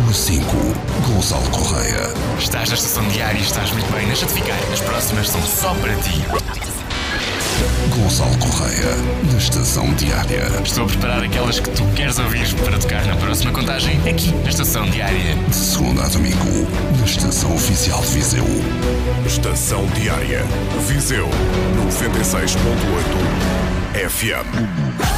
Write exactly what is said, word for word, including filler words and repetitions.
Número cinco. Gonçalo Correia. Estás na estação diária e estás muito bem. Deixa-te ficar. As próximas são só para ti. Gonçalo Correia, na estação diária. Estou a preparar aquelas que tu queres ouvir para tocar na próxima contagem aqui na estação diária. De segunda a domingo, na estação oficial de Viseu. Estação Diária. Viseu noventa e seis ponto oito F M.